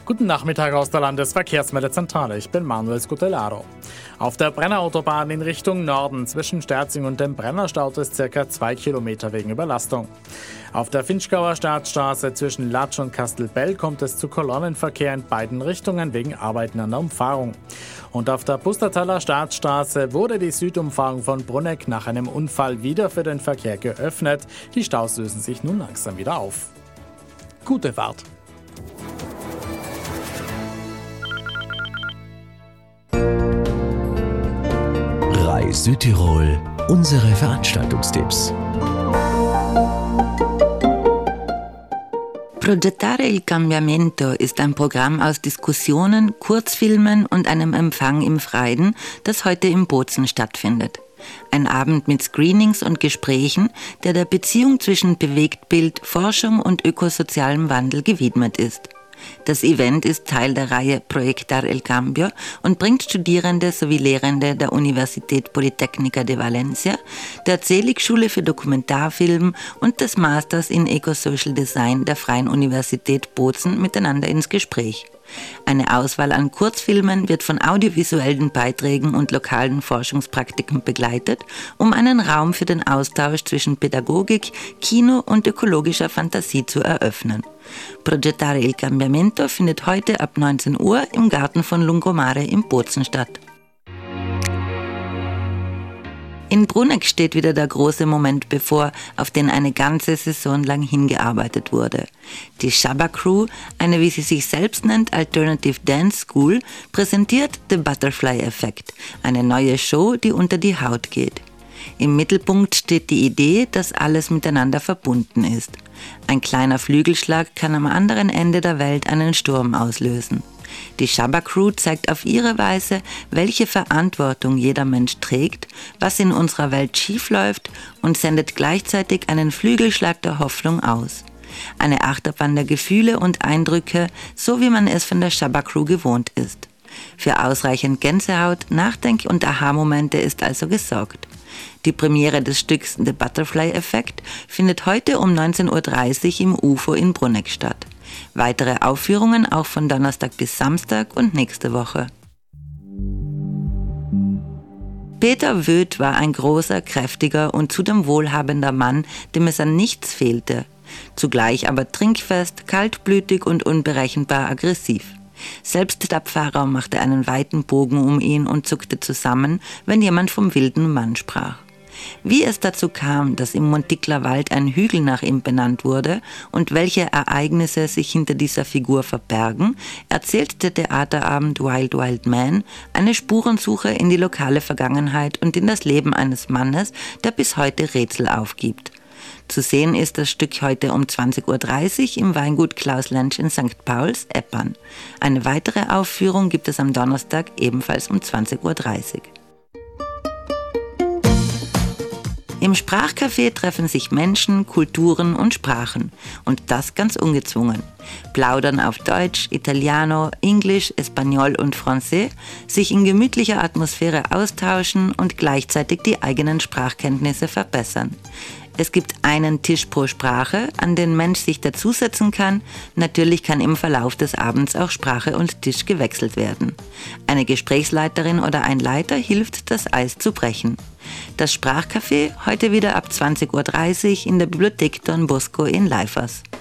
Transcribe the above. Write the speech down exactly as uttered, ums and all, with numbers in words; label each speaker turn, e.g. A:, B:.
A: Guten Nachmittag aus der Landesverkehrsmeldezentrale. Ich bin Manuel Scutellaro. Auf der Brennerautobahn in Richtung Norden zwischen Sterzing und dem Brenner staut es ca. zwei Kilometer wegen Überlastung. Auf der Finchgauer Staatsstraße zwischen Latsch und Kastelbell kommt es zu Kolonnenverkehr in beiden Richtungen wegen Arbeiten an der Umfahrung. Und auf der Pustertaler Staatsstraße wurde die Südumfahrung von Brunegg nach einem Unfall wieder für den Verkehr geöffnet. Die Staus lösen sich nun langsam wieder auf. Gute Fahrt!
B: Südtirol, unsere Veranstaltungstipps.
C: Progettare il Cambiamento ist ein Programm aus Diskussionen, Kurzfilmen und einem Empfang im Freien, das heute in Bozen stattfindet. Ein Abend mit Screenings und Gesprächen, der der Beziehung zwischen Bewegtbild, Forschung und ökosozialem Wandel gewidmet ist. Das Event ist Teil der Reihe Proyectar el Cambio und bringt Studierende sowie Lehrende der Universität Politécnica de Valencia, der Zelig-Schule für Dokumentarfilm und des Masters in Eco-Social Design der Freien Universität Bozen miteinander ins Gespräch. Eine Auswahl an Kurzfilmen wird von audiovisuellen Beiträgen und lokalen Forschungspraktiken begleitet, um einen Raum für den Austausch zwischen Pädagogik, Kino und ökologischer Fantasie zu eröffnen. Progettare il Cambiamento findet heute ab neunzehn Uhr im Garten von Lungomare in Bozen statt. In Brunegg steht wieder der große Moment bevor, auf den eine ganze Saison lang hingearbeitet wurde. Die Shabba Crew, eine wie sie sich selbst nennt Alternative Dance School, präsentiert The Butterfly Effect, eine neue Show, die unter die Haut geht. Im Mittelpunkt steht die Idee, dass alles miteinander verbunden ist. Ein kleiner Flügelschlag kann am anderen Ende der Welt einen Sturm auslösen. Die Shabba Crew zeigt auf ihre Weise, welche Verantwortung jeder Mensch trägt, was in unserer Welt schiefläuft und sendet gleichzeitig einen Flügelschlag der Hoffnung aus. Eine Achterbahn der Gefühle und Eindrücke, so wie man es von der Shabba Crew gewohnt ist. Für ausreichend Gänsehaut, Nachdenk- und Aha-Momente ist also gesorgt. Die Premiere des Stücks The Butterfly Effect findet heute um neunzehn Uhr dreißig im U F O in Brunegg statt. Weitere Aufführungen auch von Donnerstag bis Samstag und nächste Woche. Peter Wöth war ein großer, kräftiger und zudem wohlhabender Mann, dem es an nichts fehlte. Zugleich aber trinkfest, kaltblütig und unberechenbar aggressiv. Selbst der Pfarrer machte einen weiten Bogen um ihn und zuckte zusammen, wenn jemand vom wilden Mann sprach. Wie es dazu kam, dass im Montikler Wald ein Hügel nach ihm benannt wurde und welche Ereignisse sich hinter dieser Figur verbergen, erzählt der Theaterabend Wild Wild Man eine Spurensuche in die lokale Vergangenheit und in das Leben eines Mannes, der bis heute Rätsel aufgibt. Zu sehen ist das Stück heute um zwanzig Uhr dreißig im Weingut Klaus Lentsch in Sankt Pauls, Eppern. Eine weitere Aufführung gibt es am Donnerstag ebenfalls um zwanzig Uhr dreißig. Im Sprachcafé treffen sich Menschen, Kulturen und Sprachen. Und das ganz ungezwungen. Plaudern auf Deutsch, Italiano, Englisch, Espanol und Français, sich in gemütlicher Atmosphäre austauschen und gleichzeitig die eigenen Sprachkenntnisse verbessern. Es gibt einen Tisch pro Sprache, an den Mensch sich dazusetzen kann. Natürlich kann im Verlauf des Abends auch Sprache und Tisch gewechselt werden. Eine Gesprächsleiterin oder ein Leiter hilft, das Eis zu brechen. Das Sprachcafé heute wieder ab zwanzig Uhr dreißig in der Bibliothek Don Bosco in Leifers.